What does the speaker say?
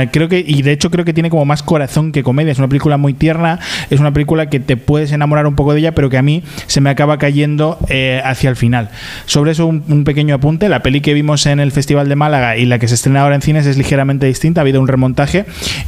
creo que, y de hecho creo que tiene como más corazón que comedia. Es una película muy tierna, es una película que te puedes enamorar un poco de ella, pero que a mí se me acaba cayendo hacia el final. Sobre eso un pequeño apunte: la peli que vimos en el Festival de Málaga y la que se estrena ahora en cines es ligeramente distinta, ha habido un remontaje,